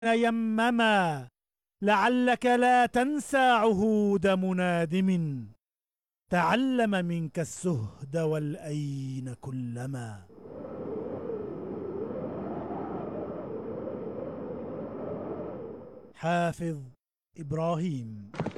يمما لعلك لا تنسى عهود منادم تعلم منك السهد والأين كلما. حافظ إبراهيم.